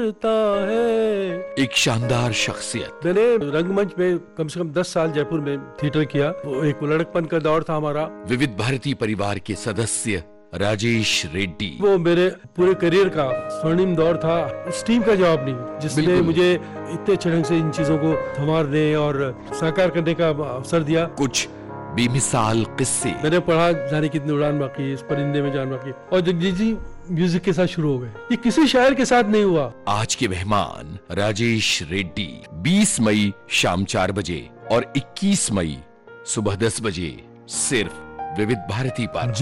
करता है। एक शानदार शख्सियत। मैंने रंगमंच पे कम से कम 10 साल जयपुर में थिएटर किया। वो एक लड़कपन का दौर था हमारा। विविध भारती परिवार के सदस्य राजेश रेड्डी। वो मेरे पूरे करियर का स्वर्णिम दौर था। उस टीम का जवाब नहीं जिसने मुझे इतने अच्छे ढंग से इन चीजों को संवारने और साकार करने का अवसर दिया। कुछ बेमिसाल किस्से। मैंने पढ़ा जाने कितनी उड़ान बाकी, इस परिंदे में जान बाकी, और जगजीत जी म्यूजिक के साथ शुरू हो गए। ये किसी शायर के साथ नहीं हुआ। आज के मेहमान राजेश रेड्डी 20 मई शाम 4 बजे और 21 मई सुबह 10 बजे सिर्फ विविध भारती पर।